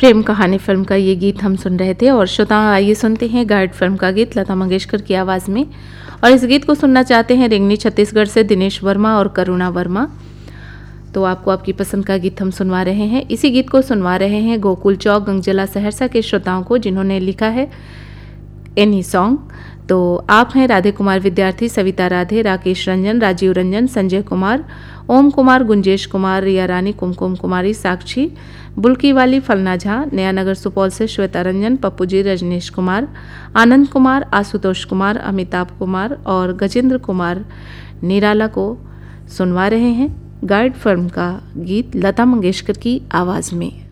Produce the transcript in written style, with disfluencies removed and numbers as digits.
प्रेम कहानी फिल्म का ये गीत हम सुन रहे थे। और श्रोता आइए सुनते हैं गाइड फिल्म का गीत लता मंगेशकर की आवाज़ में। और इस गीत को सुनना चाहते हैं रेंगनी छत्तीसगढ़ से दिनेश वर्मा और करुणा वर्मा। तो आपको आपकी पसंद का गीत हम सुनवा रहे हैं। इसी गीत को सुनवा रहे हैं गोकुल चौक गंगजला सहरसा के श्रोताओं को, जिन्होंने लिखा है एनी सॉन्ग। तो आप हैं राधे कुमार विद्यार्थी, सविता राधे, राकेश रंजन, राजीव रंजन, संजय कुमार, ओम कुमार, गुंजेश कुमार, रिया रानी, कुमकुम कुमारी, साक्षी, बुल्की वाली, फलना झा, नया नगर सुपौल से श्वेता रंजन, पप्पू जी, रजनीश कुमार, आनंद कुमार, आशुतोष कुमार, अमिताभ कुमार और गजेंद्र कुमार निराला को सुनवा रहे हैं गाइड फिल्म का गीत लता मंगेशकर की आवाज़ में।